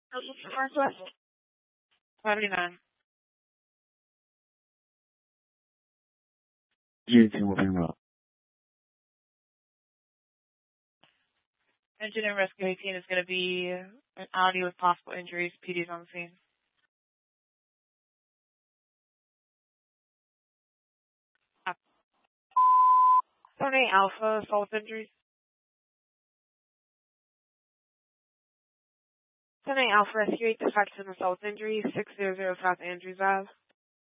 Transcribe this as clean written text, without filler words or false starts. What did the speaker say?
Northwest. 79. G18 moving up. Engine and rescue 18 is going to be an Audi with possible injuries. PD's on the scene. Sunny Alpha, assault injuries. Sunny Alpha, rescue 8 defects and assault injuries, 600 South Andrews Ave.